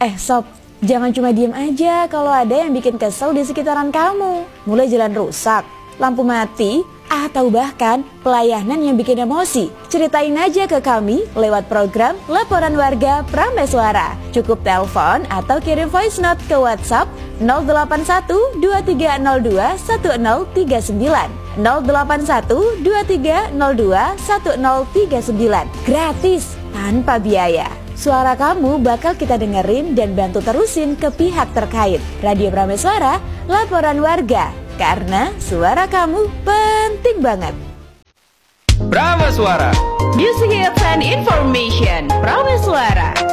Sob, jangan cuma diem aja kalau ada yang bikin kesel di sekitaran kamu. Mulai jalan rusak, lampu mati, atau bahkan pelayanan yang bikin emosi. Ceritain aja ke kami lewat program Laporan Warga Prameswara. Cukup telepon atau kirim voice note ke WhatsApp 081 2302 1039 081 2302 1039. Gratis, tanpa biaya. Suara kamu bakal kita dengerin dan bantu terusin ke pihak terkait. Radio Prameswara, Laporan Warga. Karena suara kamu penting banget. Prameswara, Music Hits and Information. Prameswara.